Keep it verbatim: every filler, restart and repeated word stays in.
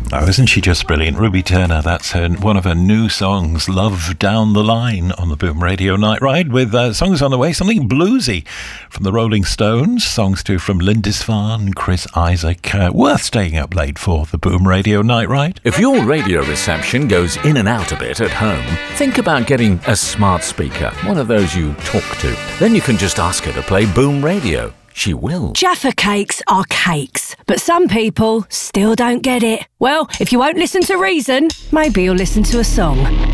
Oh, isn't she just brilliant? Ruby Turner, that's her, one of her new songs, Love Down the Line, on the Boom Radio Night Ride, with uh, songs on the way, something bluesy from the Rolling Stones, songs too from Lindisfarne, Chris Isaak. Uh, worth staying up late for the Boom Radio Night Ride. If your radio reception goes in and out a bit at home, think about getting a smart speaker, one of those you talk to. Then you can just ask her to play Boom Radio. She will. Jaffa cakes are cakes, but some people still don't get it. Well, if you won't listen to reason, maybe you'll listen to a song.